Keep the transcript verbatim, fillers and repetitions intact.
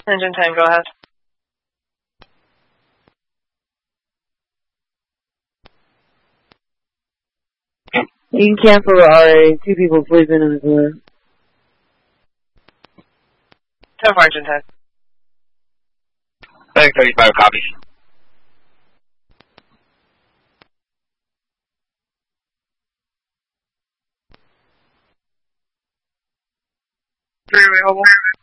Engine ten, go ahead. You can cancel the R A. Two people sleeping in the car. ten four, Engine ten. Bank thirty-five, copy. Three available.